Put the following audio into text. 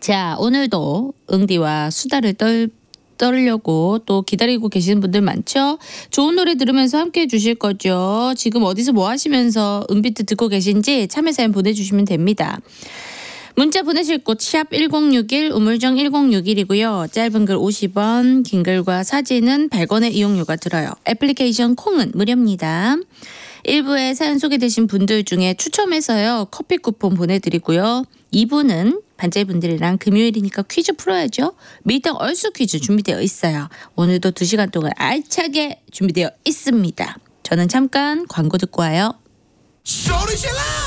자, 오늘도 응디와 수다를 떨려고 또 기다리고 계시는 분들 많죠? 좋은 노래 들으면서 함께 해주실 거죠? 지금 어디서 뭐 하시면서 은비트 듣고 계신지 참여 사연 보내주시면 됩니다. 문자 보내실 곳 샵 1061 우물정 1061이고요. 짧은 글 50원, 긴 글과 사진은 100원의 이용료가 들어요. 애플리케이션 콩은 무료입니다. 1부에 사연 소개되신 분들 중에 추첨해서요. 커피 쿠폰 보내드리고요. 2부는 반짝이분들이랑 금요일이니까 퀴즈 풀어야죠. 밀당 얼쑤 퀴즈 준비되어 있어요. 오늘도 2시간 동안 알차게 준비되어 있습니다. 저는 잠깐 광고 듣고 와요. 소리 질러!